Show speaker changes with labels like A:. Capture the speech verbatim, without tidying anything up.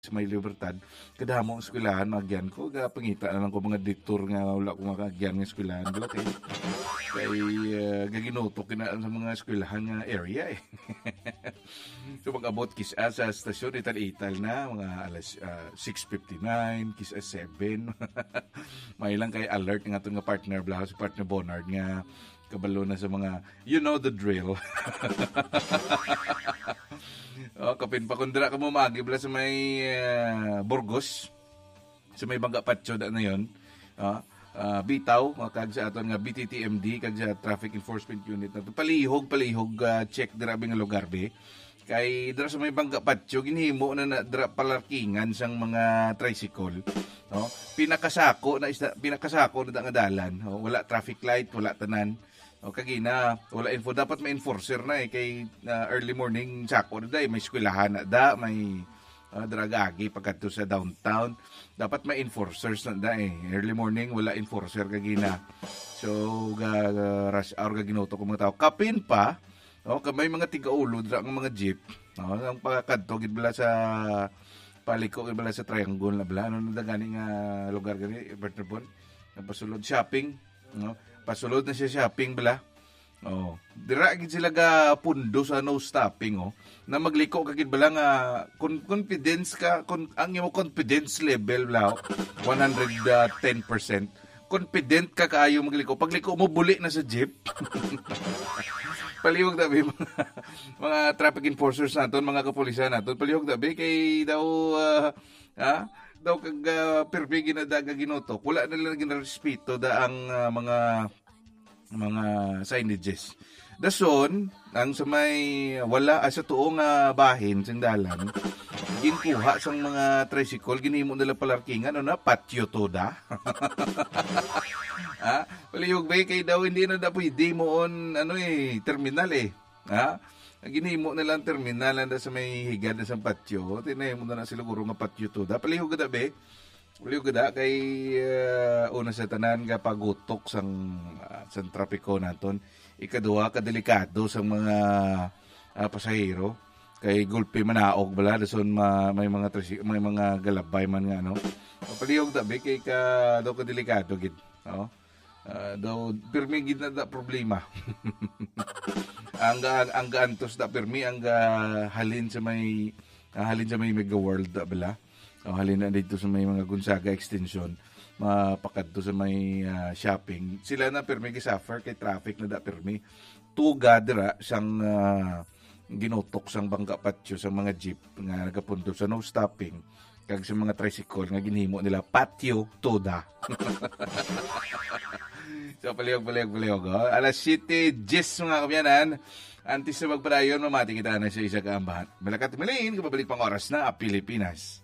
A: sa May Libertad, kadamo ang eskwelahan, magyan ko, ga pangita na lang ko mga diktor nga wala ko makagyan ng eskwelahan. Wala kay, kay uh, gaginutok na sa mga eskwelahan nga area eh. So mag-abot kisa sa stasyon, ital-ital na, mga alas uh, six fifty-nine, kisa seven. May lang kay alert nga itong nga partner, blah, si partner Bonard nga kabalo na sa mga, you know the drill. Oh, kapin pa kundra ka mo magibla sa may uh, Burgos, sa may Bangga Patio da na yon. Uh, uh, bitaw kag sa aton nga B T T M D kag sa Traffic Enforcement Unit nato palihog palihog uh, check dira bing lugar be. Kay dira sa may Bangga Patio ginhimo na, na dira palarkingan sang mga tricycle. No? Pinakasako na isda, pinakasako na nga dalan. No? Wala traffic light, wala tanan. O kagina, wala info. Dapat may enforcer na eh. Kay uh, early morning sako na da eh. May eskwelahan na da. May uh, dragagi pagkato sa downtown. Dapat may enforcers na da eh. Early morning, wala enforcer kagina. So, ga, ga, rush hour gaginoto ko mga tao. Kapin pa, o, may mga tiga-ulo, dra ang mga jeep. O, ang pagkadto, gidbala sa paliko, gidbala sa triangle na bala. Ano na gani nga lugar gani, partner Bon? Pasulod shopping, no? Pasulod na siya shopping bala. Oh, dira gid sila ga pundo sa no stopping oh. Na magliko ka gid bala nga con- confidence ka kon ang imo confidence level bala one hundred ten percent. Confident ka kaayo magliko. Pagliko mo buli na sa jeep. Palihog dabi mga, mga traffic enforcers naton, mga kapulisan naton. Palihog dabi kay daw uh, ha daw kag uh, perpigi na daga ginotok, wala na lang ginrespeto da ang uh, mga mga signages. Dason ang sa may wala as sa tuong uh, bahin sing dalan ginkuha sang mga tricycle ginhimo nila palarkingan ano na patio toda. Ha? Palihog ba kay daw hindi na da pwede mo on ano eh terminal eh. Ha? Ginhimo na lang terminal na sa may higad na sa patio. Tinahimo na na sila guro nga patio to. Da palihog da be. Palihog da kay uh, una sa tanan nga pagutok sang uh, sang trapiko naton. Ikaduha ka delikado sa mga uh, pasahero kay gulpi manaog bala dason ma, may mga trasi, may mga galabay man nga ano. Palihog da be kay ka daw ka delikado gid. Oh. Uh, daw pirmi gid na da problema. ang ang gaantos da pirmi ang uh, halin sa may uh, halin sa may Mega World da bala. O halin na dito sa may mga Gonzaga extension mapakadto sa may uh, shopping. Sila na pirmi gi-suffer kay traffic na da pirmi. Tuga dira sang uh, ginotok sang Bangga Patio sa mga jeep nga nagapunto sa no stopping kag sa mga tricycle nga ginhimo nila patio toda. So, palihog, palihog, palihog. Oh. Alas siyete Jess mga kamyanan. Antes na magpadayon, mamati kita na sa isa kaambahan. Malakat malin, kapabalik pang oras na Pilipinas.